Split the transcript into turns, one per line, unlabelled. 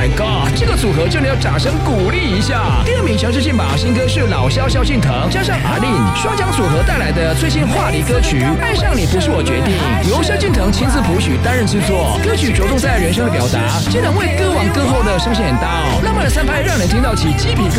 my god， 这个组合真的要掌声鼓励一下。第二名强势进榜新歌是老萧萧敬腾加上阿令双江组合带来的最新话题歌曲《爱上你不是我决定》，由萧敬腾亲自谱曲担任制作。歌曲着重在人生的表达，竟然为歌王歌后的声线很搭哦，浪漫的3拍让人听到起鸡皮疙瘩。